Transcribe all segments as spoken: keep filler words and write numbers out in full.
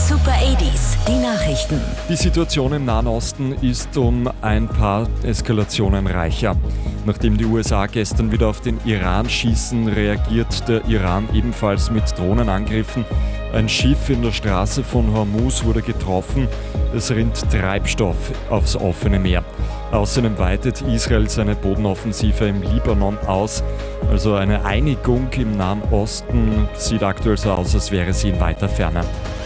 Super achtziger, die Nachrichten. Die Situation im Nahen Osten ist um ein paar Eskalationen reicher. Nachdem die U S A gestern wieder auf den Iran schießen, reagiert der Iran ebenfalls mit Drohnenangriffen. Ein Schiff in der Straße von Hormuz wurde getroffen. Es rinnt Treibstoff aufs offene Meer. Außerdem weitet Israel seine Bodenoffensive im Libanon aus. Also eine Einigung im Nahen Osten sieht aktuell so aus, als wäre sie in weiter Ferne.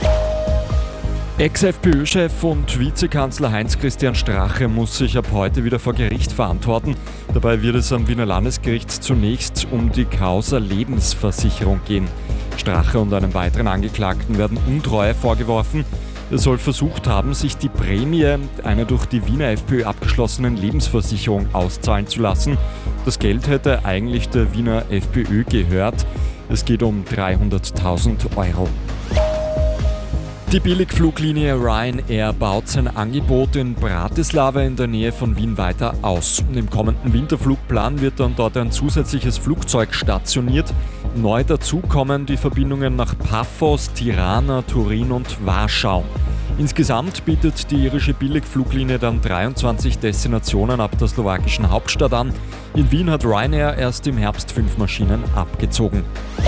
Ex-FPÖ-Chef und Vizekanzler Heinz-Christian Strache muss sich ab heute wieder vor Gericht verantworten. Dabei wird es am Wiener Landesgericht zunächst um die Causa Lebensversicherung gehen. Strache und einem weiteren Angeklagten werden Untreue vorgeworfen. Er soll versucht haben, sich die Prämie einer durch die Wiener FPÖ abgeschlossenen Lebensversicherung auszahlen zu lassen. Das Geld hätte eigentlich der Wiener FPÖ gehört. Es geht um dreihunderttausend Euro. Die Billigfluglinie Ryanair baut sein Angebot in Bratislava in der Nähe von Wien weiter aus. Im kommenden Winterflugplan wird dann dort ein zusätzliches Flugzeug stationiert. Neu dazu kommen die Verbindungen nach Paphos, Tirana, Turin und Warschau. Insgesamt bietet die irische Billigfluglinie dann dreiundzwanzig Destinationen ab der slowakischen Hauptstadt an. In Wien hat Ryanair erst im Herbst fünf Maschinen abgezogen.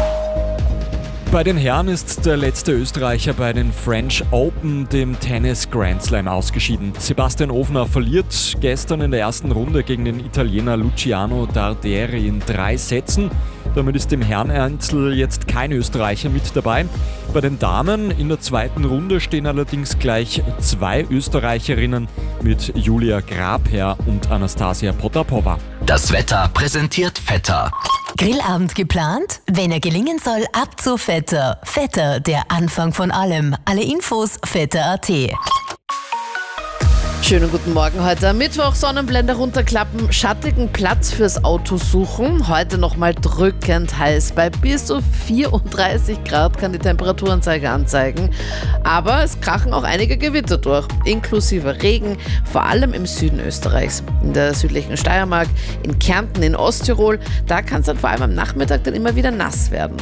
Bei den Herren ist der letzte Österreicher bei den French Open, dem Tennis Grand Slam, ausgeschieden. Sebastian Ofner verliert gestern in der ersten Runde gegen den Italiener Luciano Darderi in drei Sätzen. Damit ist im Herreneinzel jetzt kein Österreicher mit dabei. Bei den Damen in der zweiten Runde stehen allerdings gleich zwei Österreicherinnen mit Julia Grabherr und Anastasia Potapova. Das Wetter präsentiert Vetter. Grillabend geplant? Wenn er gelingen soll, ab zu Vetter. Vetter, der Anfang von allem. Alle Infos vetter punkt at. Schönen guten Morgen heute am Mittwoch. Sonnenblende runterklappen, schattigen Platz fürs Auto suchen. Heute nochmal drückend heiß. Bei bis zu vierunddreißig Grad kann die Temperaturanzeige anzeigen. Aber es krachen auch einige Gewitter durch, inklusive Regen, vor allem im Süden Österreichs. In der südlichen Steiermark, in Kärnten, in Osttirol. Da kann es dann vor allem am Nachmittag dann immer wieder nass werden.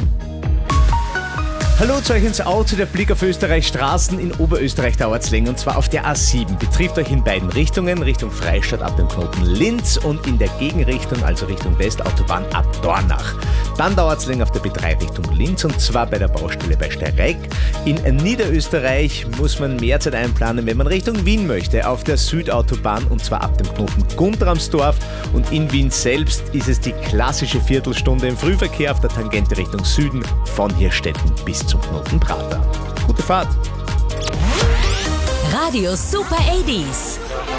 Hallo zu euch ins Auto, der Blick auf Österreichs Straßen. In Oberösterreich dauert es länger, und zwar auf der A sieben. Betrifft euch in beiden Richtungen, Richtung Freistadt ab dem Knoten Linz und in der Gegenrichtung, also Richtung Westautobahn ab Dornach. Dann dauert es länger auf der B drei Richtung Linz, und zwar bei der Baustelle bei Steyregg. In Niederösterreich muss man mehr Zeit einplanen, wenn man Richtung Wien möchte, auf der Südautobahn, und zwar ab dem Knoten Guntramsdorf. Und in Wien selbst ist es die klassische Viertelstunde im Frühverkehr auf der Tangente Richtung Süden von Hirstetten bis zum Knoten Prater. Gute Fahrt! Radio Super achtziger.